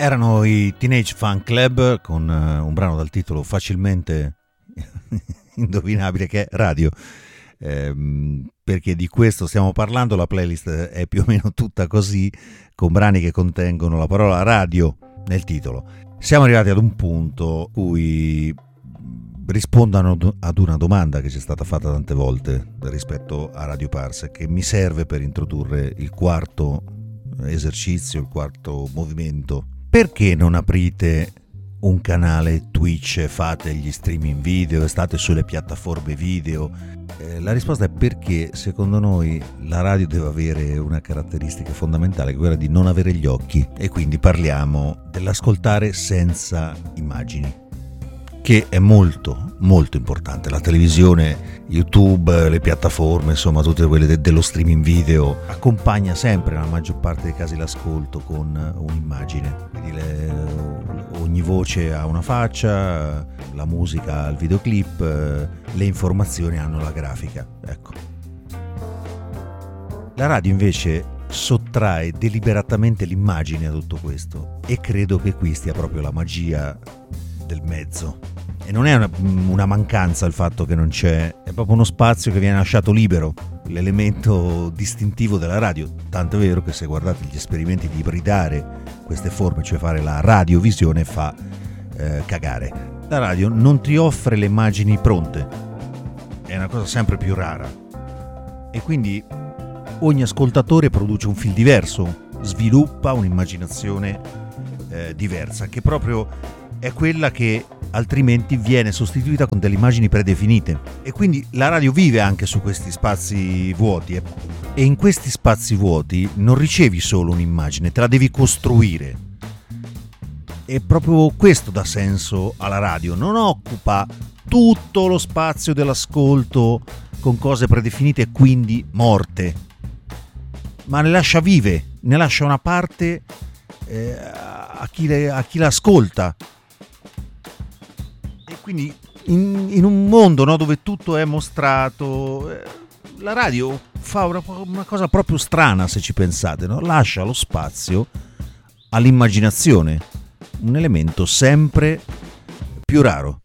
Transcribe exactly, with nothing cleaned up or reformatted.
Erano i Teenage Fan Club con uh, un brano dal titolo facilmente indovinabile che è Radio, ehm, perché di questo stiamo parlando. La playlist è più o meno tutta così, con brani che contengono la parola radio nel titolo. Siamo arrivati ad un punto in cui rispondono ad una domanda che ci è stata fatta tante volte rispetto a Radio Parsec, che mi serve per introdurre il quarto esercizio, il quarto movimento. Perché non aprite un canale Twitch, fate gli streaming video, state sulle piattaforme video? Eh, la risposta è perché secondo noi la radio deve avere una caratteristica fondamentale, che è quella di non avere gli occhi, e quindi parliamo dell'ascoltare senza immagini, che è molto molto importante. La televisione, YouTube, le piattaforme, insomma tutte quelle de- dello streaming video, accompagna sempre nella maggior parte dei casi l'ascolto con un'immagine, quindi le, ogni voce ha una faccia, la musica ha il videoclip, le informazioni hanno la grafica, ecco. La radio invece sottrae deliberatamente l'immagine a tutto questo, e credo che qui stia proprio la magia del mezzo. E non è una, una mancanza il fatto che non c'è, è proprio uno spazio che viene lasciato libero, l'elemento distintivo della radio. Tanto è vero che se guardate gli esperimenti di ibridare queste forme, cioè fare la radiovisione, fa eh, cagare. La radio non ti offre le immagini pronte, è una cosa sempre più rara, e quindi ogni ascoltatore produce un fil diverso, sviluppa un'immaginazione eh, diversa, che proprio è quella che altrimenti viene sostituita con delle immagini predefinite. E quindi la radio vive anche su questi spazi vuoti, eh? E in questi spazi vuoti non ricevi solo un'immagine, te la devi costruire. E proprio questo dà senso alla radio, non occupa tutto lo spazio dell'ascolto con cose predefinite e quindi morte, ma ne lascia vive, ne lascia una parte eh, a chi le, a chi l'ascolta. Quindi in, in un mondo, no, dove tutto è mostrato, eh, la radio fa una, una cosa proprio strana, se ci pensate, no? Lascia lo spazio all'immaginazione, un elemento sempre più raro.